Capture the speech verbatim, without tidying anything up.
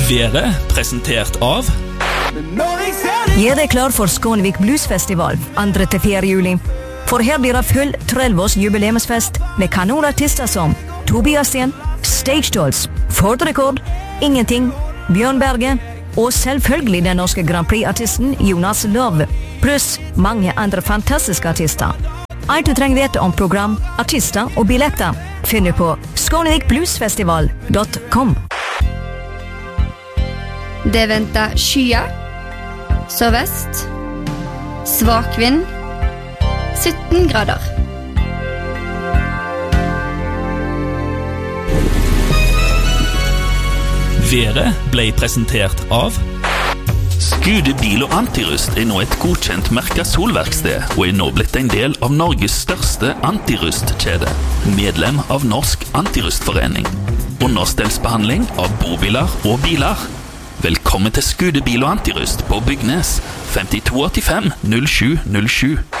Været presentert av Gjør deg klar for Skånevik Bluesfestival andre til fjerde juli. For her blir det full trelvårs jubileumsfest med kanonartister som Tobias Sten, Stage Dolls, Ford Rekord, Ingenting, Bjørn Berge og selvfølgelig den norske Grand Prix-artisten Jonas Love, pluss mange andre fantastiske artister. Alt du trenger vite om program, artister og billetter finner du på skånevik bluesfestival punktum com. Det venter skyer, sørvest, svak vind, sytten grader. Været ble presentert av Skude Bil og Antirust er nå et godkjent merket solverksted og er nå blitt en del av Norges største antirustkjede. Medlem av Norsk Antirustforening. Understellsbehandling av bobiler og biler. Velkommen til Skude Bil og Antirust på Bygnes femtito åttifem null sju null sju.